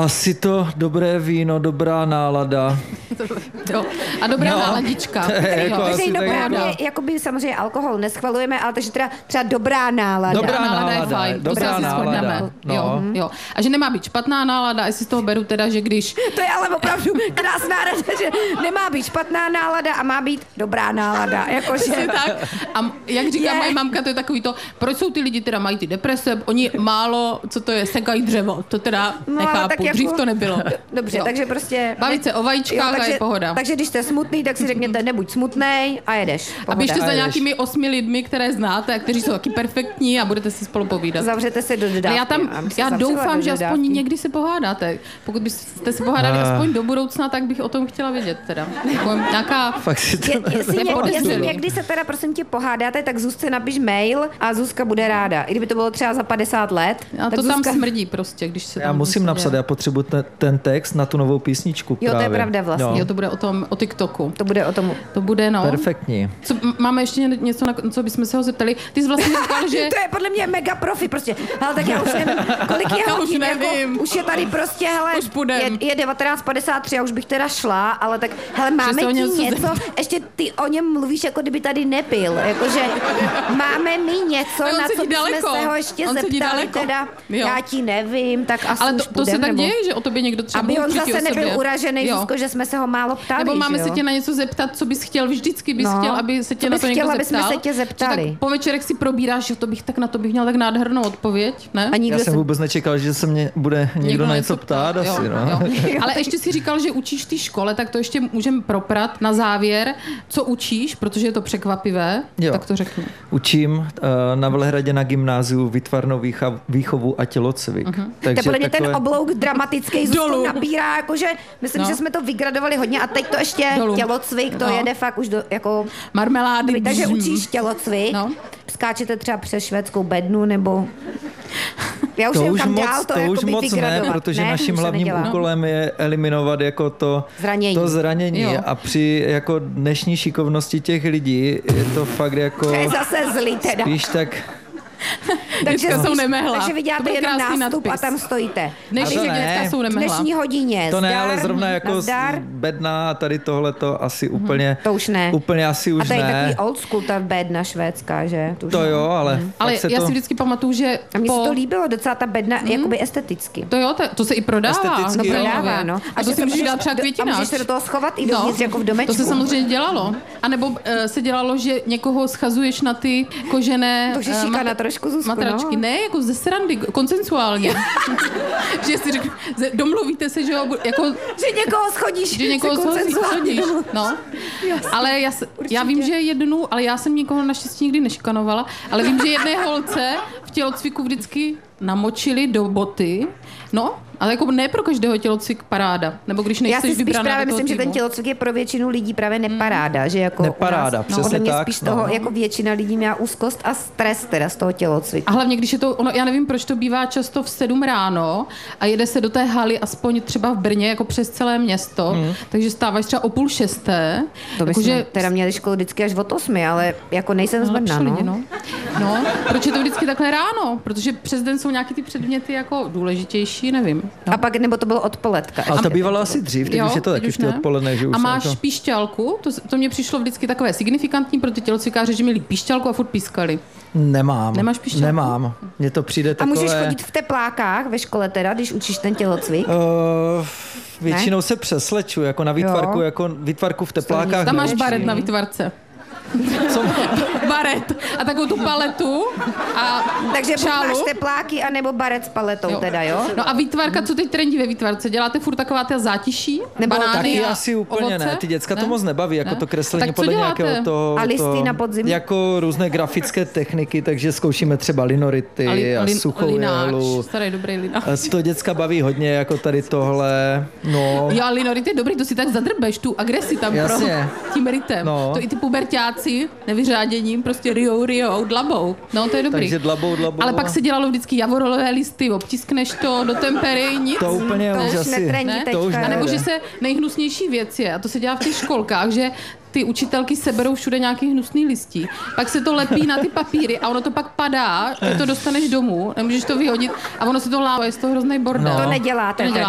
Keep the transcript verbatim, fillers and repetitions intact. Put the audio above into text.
Asi to dobré víno, dobrá nálada. Jo. A dobrá no, náladička. Jako takže dobrá, my jakoby samozřejmě alkohol neschvalujeme, ale takže teda třeba dobrá nálada. Dobrá, dobrá nálada, nálada je fajn. Dobrá to nálada. No. Jo, jo. A že nemá být špatná nálada, jestli z toho beru teda, že když... To je ale opravdu krásná rada, že nemá být špatná nálada a má být dobrá nálada. Jakože... tak. A jak říká je. moje mamka, to je takový to, proč jsou ty lidi teda mají ty deprese, oni málo, co to je, sekají dřevo. To teda no, nechápu, jako... dřív to nebylo. Dobře, jo. takže prostě... Bavit se o vajíčkách a je pohoda. Takže když jste smutný, tak si řekněte, nebuď smutnej a jedeš. Pohoda. A běžte za nějakými osmi lidmi, které znáte a kteří jsou taky perfektní a budete si spolu povídat. Zavřete se do dodávky. Já tam, já doufám, že aspoň někdy se pohádáte. Pokud byste se pohádali uh. aspoň do budoucna, tak bych o tom chtěla vědět teda. Jako nějaká... Fakt si to... Je, jestli, někdy, jestli někdy se teda prosím tě pohádáte, tak Zuzce napiš mail a Zuzka bude ráda. I kdyby to bylo třeba za padesát let. A to Zuzka... tam smrdí prostě, když se tam... Já musím napsat, dělat. já potřebuji ten, ten text na tu novou písničku Jo, právě. to je pravda vlastně. Jo. jo, to bude o tom, o TikToku. To bude o tom. To bude, no. Perfektní. Co, máme ještě něco, na co bychom se ho zeptali? Ty jsi vlastně říkal, že... To je podle mě mega profi prostě. Ale tak já už nevím, kolik je hodin, jako, už je tady prostě, hele, je, je devatenáct padesát tři a už bych teda šla, ale tak, hele, máme ti něco, něco ještě ty o něm mluvíš, jako kdyby tady nebyl, jakože máme mi něco, no, na co bychom se ho ještě on zeptali, teda jo. já ti nevím, tak asi ale to, už to půjdem, se tak nebo... děje, že o tobě někdo třeba aby on zase nebyl sobě. uražený, Zuzko, že jsme se ho málo ptali. Nebo máme že se jo? tě na něco zeptat, co bys chtěl, vždycky bys no, chtěl, aby se tě na to někdo chtěl, zeptal. aby jsme se tě zeptali. Tak po večerech si probíráš, že to bych tak na to bych měl tak nádhernou odpověď, ne? A já jsem se... vůbec nečekal, že se mě bude někdo, někdo na něco ptát, ptát asi, jo, no. Jo. Ale ještě si říkal, že učíš v té škole, tak to ještě můžeme proprat na závěr, co učíš, protože je to překvapivé, jo. tak to řekni. Učím uh, na Velehradě na gymnáziu výtvarnou výchovu a tělocvik. Uh-huh. Takže podle mě takové... ten oblouk dramatický Zuzku nabírá, jakože myslím, no. že jsme to vygradovali hodně a teď to ještě Dolů. tělocvik, to no. jede fakt už do, jako... Marmelády. Takže učíš tělocvik, no. skáčete třeba přes švédskou bednu, nebo... Já už to nevím, už kam moc, dál to, to jako už moc ne, protože ne, naším hlavním nedělá. úkolem je eliminovat jako to zranění, to zranění a při jako dnešní šikovnosti těch lidí je to fakt jako... To je zase zlý teda. Spíš tak... takže jsou nemehla. Takže vy děláte jenom nástup nadpis. A tam stojíte. Dnešní, ne. jsou nemehla. Dnešní hodině. To zdar, ne, ale zrovna jako nazdar. bedna a tady tohle to asi hmm. úplně... To už ne. Úplně asi už ne. A to je ne. takový old school, ta bedna švédská, že? To, to jo, ale... Hmm. Ale já to... si vždycky pamatuju, že... A mně po... se to líbilo docela ta bedna, hmm. jakoby esteticky. To jo, to, to se i prodává. Esteticky, no, prodává, no. A, a to si můžeš dát třeba květináč. A můžeš se do toho schovat i dovnitř, no, jako v domečku. To se samozřejmě dělalo. A nebo uh, se dělalo, že někoho schazuješ na ty kožené... To už je šikana trošku, Zuzku, matračky. No. Ne, jako ze srandy, konsensuálně. Že si řekl, domluvíte se, že jo, jako... Že někoho schodíš. Že někoho schodíš, no. Ale já, já vím, že jednu, ale já jsem nikoho naštěstí nikdy nešikanovala, ale vím, že jedné holce v tělocviku vždycky namočili do boty, no, ale jako ne pro každého tělocvik paráda, nebo když nejseš vybraná. Já si spíš právě myslím, týmu. že ten tělocvik je pro většinu lidí právě neparáda, že jako neparáda, nás, přesně no, tak. Spíš no. toho, jako většina lidí má úzkost a stres teda z toho tělocviku. A hlavně, když je to, ono, já nevím, proč to bývá často v sedm ráno a jede se do té haly aspoň třeba v Brně, jako přes celé město, hmm. takže stáváš třeba o půl šesté. To jako, že... teda měli školu vždycky až od osmi, ale jako nejsem no, z Brna, no. Lidi, no. no. Proč je to vždycky takhle ráno? Protože přes den jsou nějaký ty předměty jako důležitější, nevím. No. A pak, nebo to bylo odpoledka. Ale to bývalo asi dřív, teď jo, už je to taky v té odpoledne. Že už a máš to... píšťalku, to, to mě přišlo vždycky takové signifikantní pro ty tělocvikáře, že měli píšťalku a furt pískali. Nemám. Nemáš píšťalku? Nemám. Mně to přijde takové... A můžeš chodit v teplákách ve škole teda, když učíš ten tělocvik? Uh, většinou ne? se přesleču, jako na výtvarku, jo. jako výtvarku v teplákách. Tam máš baret na výtvarce. Co? Baret a takovou tu paletu a takže šálu. máš tepláky anebo baret s paletou jo. teda, jo? No a výtvarka, co teď trendí ve výtvarce? Děláte furt taková ta zátiší? Nebo banány taky a asi úplně ovoce? ne. Ty děcka ne? to moc nebaví, jako ne? to kreslení podle nějakého to, a listy to, na podzim? Jako různé grafické techniky, takže zkoušíme třeba linority a, li, a lin, suchou lináč, jehlu. Starý dobrý lináč. To děcka baví hodně, jako tady tohle. No. Jo, linority je dobrý, to si tak zadrbeš, tu agresi tam Jasně. pro tím ritem. No. To i ty puberťáci nevyřáděním prostě riou, riou, dlabou. No, to je dobrý. Takže dlabou, dlabou. Ale pak se dělalo vždycky javorolové listy, obtiskneš to do tempery, nic. To úplně to už asi. Ne? To už a nebo že se nejhnusnější věc je, a to se dělá v těch školkách, že ty učitelky seberou všude nějaký hnusný listí, pak se to lepí na ty papíry a ono to pak padá, ty to dostaneš domů, nemůžeš to vyhodit a ono se to láme, je to hrozný bordel. No. To neděláte. To neděláte.